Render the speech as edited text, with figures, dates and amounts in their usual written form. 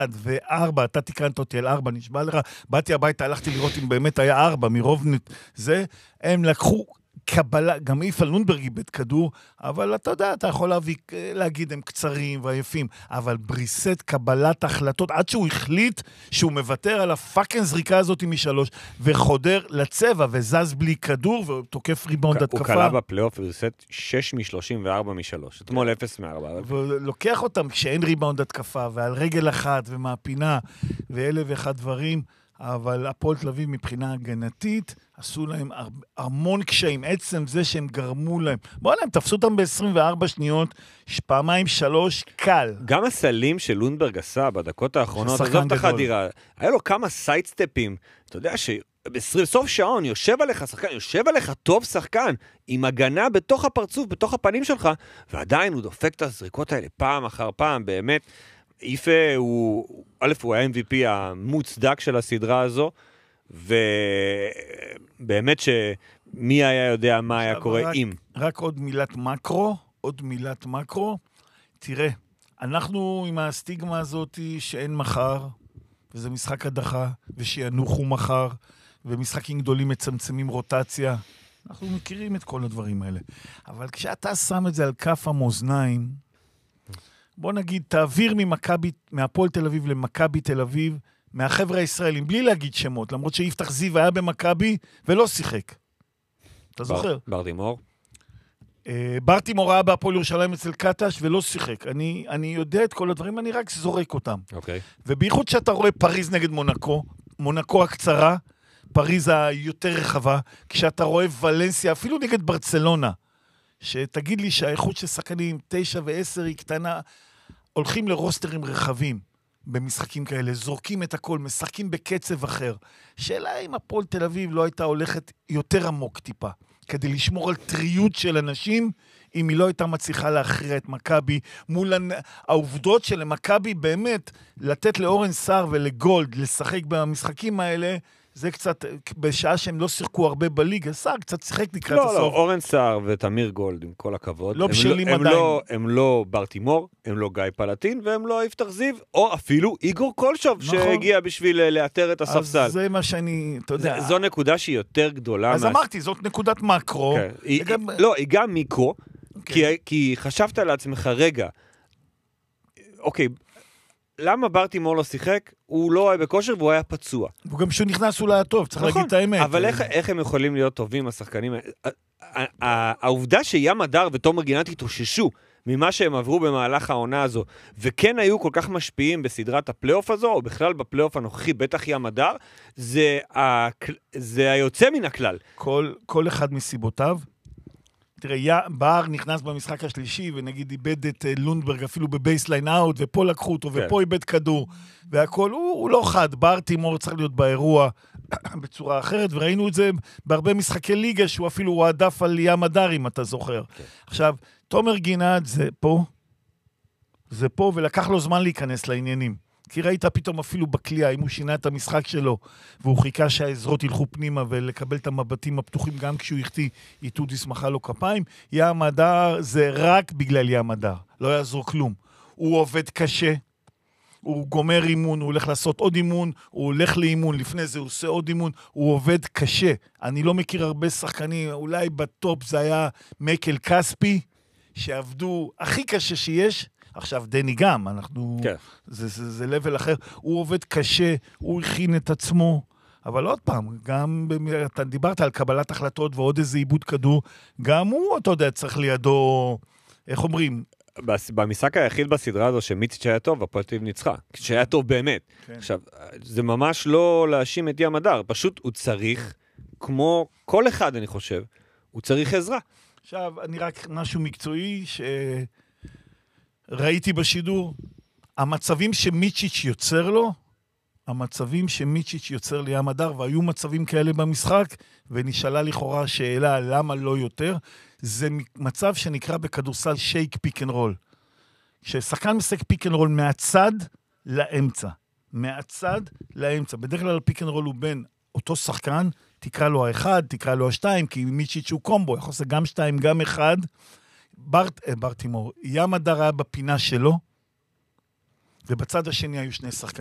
ו4, אתה תקרנת אותי על 4, נשבע לך, באתי הביתה, הלכתי לראות אם באמת היה 4, מרוב זה, הם לקחו קבלה, גם איפה לונדברג איבד כדור, אבל אתה יודע, אתה יכול להגיד, הם קצרים ועייפים, אבל בריסט קבלת החלטות, עד שהוא החליט שהוא מוותר על הפאקינג זריקה הזאת משלוש, וחודר לצבע, וזז בלי כדור, ותוקף ריבאונד התקפה. הוא קלה בפלייאוף, בריסט 6 מ-34 מ-3, אתמול 0 מ-4. ולוקח אותם כשאין ריבאונד התקפה, ועל רגל אחת ומהפינה, ואלה ואחד דברים, אבל הפועל תל אביב מבחינה הגנתית, עשו להם המון קשיים, עצם זה שהם גרמו להם. בואו להם, תפסו אותם ב-24 שניות, פעמיים 3, קל. גם הסלים של לונדברג עשה בדקות האחרונות, עזוב את החדירה, היה לו כמה סיידסטפים, אתה יודע בסוף שעון, יושב עליך שחקן, יושב עליך טוב שחקן, עם הגנה בתוך הפרצוף, בתוך הפנים שלך, ועדיין הוא דופק את הזריקות האלה פעם אחר פעם, באמת, איפה הוא, א', הוא ה-MVP המוצדק של הסדרה הזו, ובאמת שמי היה יודע מה היה קורה עם. רק עוד מילת מקרו, תראה, אנחנו עם הסטיגמה הזאת שאין מחר, וזה משחק הדחה, ושיינוחו מחר, ומשחקים גדולים מצמצמים רוטציה, אנחנו מכירים את כל הדברים האלה. אבל כשאתה שם את זה על כף המאזניים, בוא נגיד, תעביר מהפועל תל אביב למכבי תל אביב, מהחבר'ה הישראלים, בלי להגיד שמות, למרות שיפתח זיו היה במכבי ולא שיחק. אתה זוכר? ברטימור? ברטימור היה בהפועל ירושלים אצל קטש ולא שיחק. אני יודע את כל הדברים, אני רק זורק אותם. אוקיי. ובייחוד שאתה רואה פריז נגד מונקו, מונקו הקצרה, פריז היותר רחבה, כשאתה רואה ולנסיה, אפילו נגד ברצלונה, שתגיד לי שהאיכות של שחקנים 9 ו10 היא קטנה, הולכים לרוסטרים רחבים במשחקים כאלה, זורקים את הכל, משחקים בקצב אחר. שאלה אם הפועל תל אביב לא הייתה הולכת יותר עמוק טיפה, כדי לשמור על טריות של אנשים, אם היא לא הייתה מצליחה להכריע את מכבי, מול העובדות של מכבי באמת, לתת לאורן סער ולגולד לשחק במשחקים האלה, זה קצת, בשעה שהם לא שיחקו הרבה בליגה, סער קצת שיחק לקראת הסוף. לא, אורן סער ותמיר גולד, עם כל הכבוד. לא בשלים עדיין. הם לא ברטימור, הם לא גיא פלטין, והם לא יפתח זיו, או אפילו איגור קולשוב, שהגיע בשביל לאתר את הספסל. אז זה מה שאני, אתה יודע. זו נקודה שהיא יותר גדולה. אז אמרתי, זאת נקודת מקרו. לא, היא גם מיקרו, כי חשבת לעצמך, רגע, אוקיי, למה ברטימור לא שיחק? הוא לא היה בכושר והוא היה פצוע. וגם כשהוא נכנס הוא לא היה טוב, צריך להגיד את האמת. אבל איך הם יכולים להיות טובים, השחקנים? העובדה שים הדר ותומר גינת התאוששו ממה שהם עברו במהלך העונה הזו, וכן היו כל כך משפיעים בסדרת הפלייאוף הזו, או בכלל בפלייאוף הנוכחי, בטח ים הדר, זה היוצא מן הכלל. כל אחד מסיבותיו, תראה, בר נכנס במשחק השלישי, ונגיד איבד את לונדברג אפילו בבייסליין אאוט, ופה לקחו אותו, ופה איבד כדור, והכל, הוא לא חד, בר תימור צריך להיות באירוע בצורה אחרת, וראינו את זה בהרבה משחקי ליגה, שהוא אפילו הוא עדף על ים הדר, אם אתה זוכר. עכשיו, תומר גינת זה פה, ולקח לו זמן להיכנס לעניינים. כי ראית פתאום אפילו בקליעה, אם הוא שינה את המשחק שלו, והוא חיכה שהעזרות ילכו פנימה, ולקבל את המבטים הפתוחים, גם כשהוא יחטיא, איתודיס מחא לו כפיים, ים הדר זה רק בגלל ים הדר, לא יעזור כלום. הוא עובד קשה, הוא גומר אימון, הוא הולך לעשות עוד אימון, הוא הולך לאימון, לפני זה הוא עושה עוד אימון, הוא עובד קשה. אני לא מכיר הרבה שחקנים, אולי בטופ זה היה מייקל קספי, שעבדו הכי קשה שיש, עכשיו דני גם, זה לבל אחר, הוא עובד קשה, הוא הכין את עצמו, אבל עוד פעם, גם, אתה דיברת על קבלת החלטות ועוד איזה עיבוד כדור, גם הוא, אתה יודע, צריך לידו, איך אומרים? במשחק היחיד בסדרה הזו שמיציץ' היה טוב, הפועל תל אביב ניצחה, שהיה טוב באמת. עכשיו, זה ממש לא להאשים את ים הדר, פשוט הוא צריך, כמו כל אחד אני חושב, הוא צריך עזרה. עכשיו, אני רק משהו מקצועי ראיתי בשידור, המצבים שמיצ'יץ' יוצר לו, המצבים שמיצ'יץ' יוצר לים הדר, והיו מצבים כאלה במשחק, ונשאלה לכאורה שאלה למה לא יותר, זה מצב שנקרא בכדורסל שייק פיק אנד רול. כששחקן משחק פיק אנד רול מהצד לאמצע. מהצד לאמצע. בדרך כלל פיק אנד רול הוא בין אותו שחקן, תקרא לו האחד, תקרא לו השתיים, כי מיצ'יץ' הוא קומבו, יכול לעשות גם שתיים, גם אחד, ברטימור, ים הדר היה בפינה שלו, ובצד השני היו שני שחקנים.